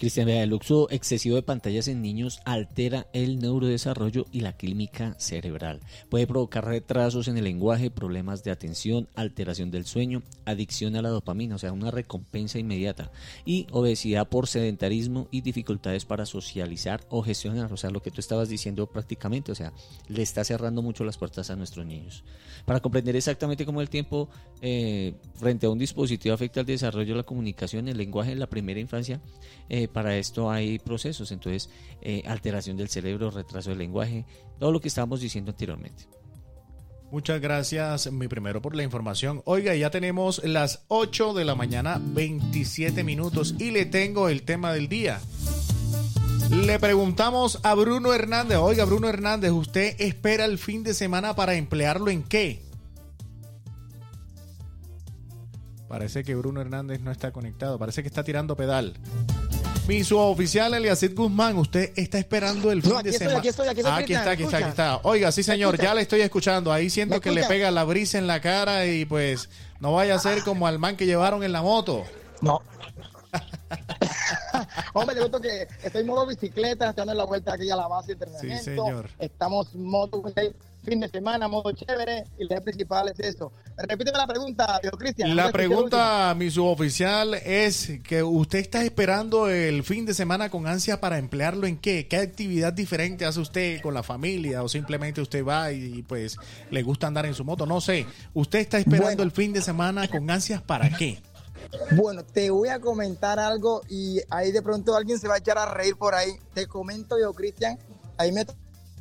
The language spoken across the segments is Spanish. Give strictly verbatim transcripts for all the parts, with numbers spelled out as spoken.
Cristian, vea, el uso excesivo de pantallas en niños altera el neurodesarrollo y la química cerebral. Puede provocar retrasos en el lenguaje, problemas de atención, alteración del sueño, adicción a la dopamina, o sea, una recompensa inmediata, y obesidad por sedentarismo y dificultades para socializar o gestionar, o sea, lo que tú estabas diciendo prácticamente, o sea, le está cerrando mucho las puertas a nuestros niños. Para comprender exactamente cómo el tiempo eh, frente a un dispositivo afecta el desarrollo de la comunicación, el lenguaje en la primera infancia, eh, para esto hay procesos, entonces eh, alteración del cerebro, retraso del lenguaje, todo lo que estábamos diciendo anteriormente. Muchas gracias, mi primero, por la información. Oiga, ya tenemos las ocho de la mañana, veintisiete minutos, y le tengo el tema del día. Le preguntamos a Bruno Hernández, oiga, Bruno Hernández, ¿usted espera el fin de semana para emplearlo en qué? Parece que Bruno Hernández no está conectado, parece que está tirando pedal. Mi suboficial Eliacid Guzmán, ¿usted está esperando el fin no, de estoy, semana? Aquí estoy, aquí estoy, ah, aquí está, aquí está, aquí está. Oiga, sí señor, ya le estoy escuchando. Ahí siento que le pega la brisa en la cara y pues no vaya a ser como al man que llevaron en la moto. No. Hombre, le gusto que estoy en modo bicicleta, estoy dando la vuelta aquí a la base de entrenamiento. Sí, señor. Estamos en modo fin de semana, modo chévere, y la idea principal es eso. Repíteme la pregunta, Diego Cristian. La pregunta, mi suboficial, es que usted está esperando el fin de semana con ansia para emplearlo en qué. ¿Qué actividad diferente hace usted con la familia? O simplemente usted va y, y pues le gusta andar en su moto. No sé. ¿Usted está esperando bueno. el fin de semana con ansias para qué? Bueno, te voy a comentar algo y ahí de pronto alguien se va a echar a reír por ahí. Te comento yo, Cristian, ahí me...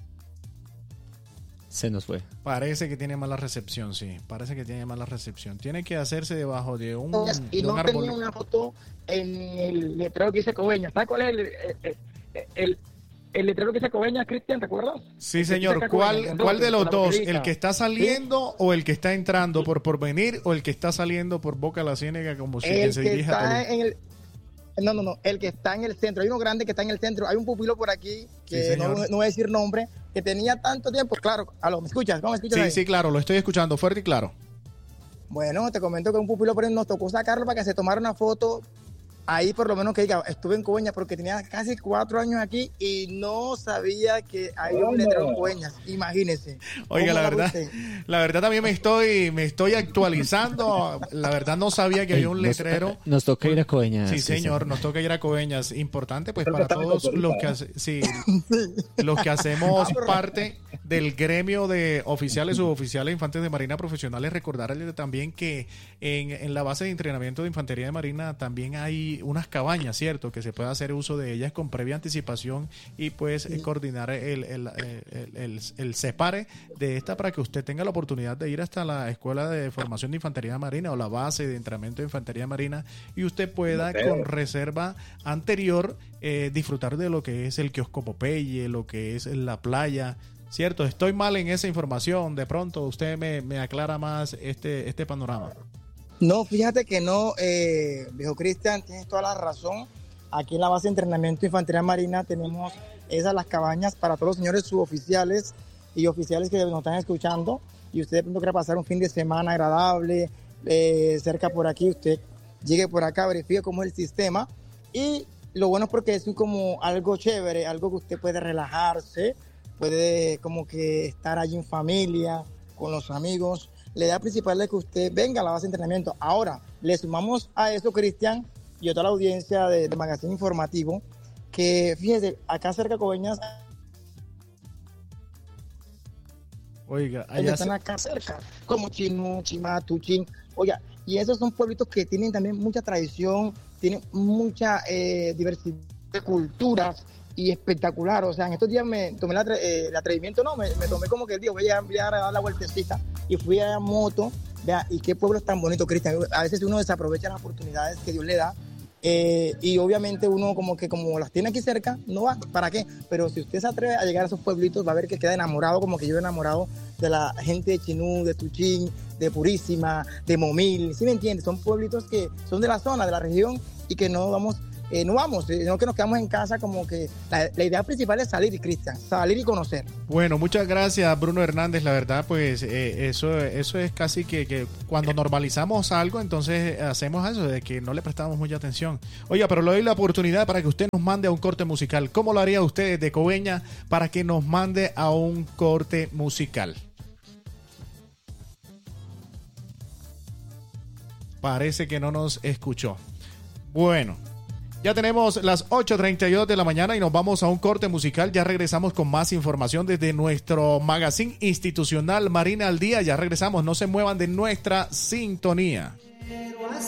Se nos fue. Parece que tiene mala recepción, sí. Parece que tiene mala recepción. Tiene que hacerse debajo de un, y de no un árbol. Tenía una foto en el letrero que dice Coveñas. ¿Sabes cuál es el, el, el, el, el letrero que dice Coveñas, Cristian? ¿Te acuerdas? Sí, señor. ¿Cuál, ¿cuál de los dos? ¿El que está saliendo ¿Sí? o el que está entrando por Porvenir o el que está saliendo por Boca La Ciénega como si el se que dirige está a en el No, no, no, el que está en el centro. Hay uno grande que está en el centro. Hay un pupilo por aquí, que sí, no, no voy a decir nombre, que tenía tanto tiempo. Claro, aló, ¿me escuchas? ¿Cómo me escuchas? Sí, ahí? sí, claro, lo estoy escuchando fuerte y claro. Bueno, te comento que un pupilo por ahí nos tocó sacarlo para que se tomara una foto. Ahí por lo menos que diga, estuve en Coveñas porque tenía casi cuatro años aquí y no sabía que había un letrero en Coveñas, imagínese. Oiga, la verdad, la verdad también me estoy, me estoy actualizando, la verdad no sabía que había un letrero. Nos, nos toca ir a Coveñas. Sí, señor, nos toca ir a Coveñas. Importante pues para todos los que, hace, sí, los que hacemos parte del gremio de oficiales, suboficiales, infantes de marina profesionales, recordarles también que en, en la base de entrenamiento de infantería de marina también hay unas cabañas, ¿cierto? Que se puede hacer uso de ellas con previa anticipación y pues sí. coordinar el, el, el, el, el separe de esta para que usted tenga la oportunidad de ir hasta la Escuela de Formación de Infantería Marina o la base de entrenamiento de Infantería Marina y usted pueda no, con reserva anterior eh, disfrutar de lo que es el kiosco Popeye, lo que es la playa, ¿cierto? Estoy mal en esa información, de pronto usted me, me aclara más este, este panorama. No, fíjate que no, eh, viejo Cristian, tienes toda la razón. Aquí en la base de entrenamiento de Infantería Marina tenemos esas las cabañas para todos los señores suboficiales y oficiales que nos están escuchando. Y usted de pronto quiere pasar un fin de semana agradable, eh, cerca por aquí, usted llegue por acá, verifique cómo es el sistema. Y lo bueno es porque es como algo chévere, algo que usted puede relajarse, puede como que estar allí en familia, con los amigos. La idea principal es que usted venga a la base de entrenamiento. Ahora, le sumamos a eso, Cristian, y a toda la audiencia de, de Magazine Informativo, que fíjese, acá cerca de Coveñas, oiga, allá están se... acá cerca, como Chinú, Chimá, Tuchín, oiga, y esos son pueblitos que tienen también mucha tradición, tienen mucha eh, diversidad de culturas, y espectacular, o sea, en estos días me tomé la, eh, el atrevimiento, no, me, me tomé como que el día, voy a, voy a dar la vueltecita y fui a moto, vea, y qué pueblo tan bonito, Cristian, a veces uno desaprovecha las oportunidades que Dios le da, eh, y obviamente uno como que como las tiene aquí cerca, no va, ¿para qué? Pero si usted se atreve a llegar a esos pueblitos, va a ver que queda enamorado, como que yo he enamorado de la gente de Chinú, de Tuchín, de Purísima, de Momil, ¿sí me entiendes? Son pueblitos que son de la zona, de la región, y que no vamos eh, no vamos, sino que nos quedamos en casa, como que la, la idea principal es salir, Cristian, salir y conocer. Bueno, muchas gracias, Bruno Hernández. La verdad, pues eh, eso, eso es casi que, que cuando normalizamos algo, entonces hacemos eso, de que no le prestamos mucha atención. Oiga, pero le doy la oportunidad para que usted nos mande a un corte musical. ¿Cómo lo haría usted de Coveñas para que nos mande a un corte musical? Parece que no nos escuchó. Bueno, ya tenemos las ocho treinta y dos de la mañana y nos vamos a un corte musical. Ya regresamos con más información desde nuestro magazine institucional Marina al Día. Ya regresamos, no se muevan de nuestra sintonía.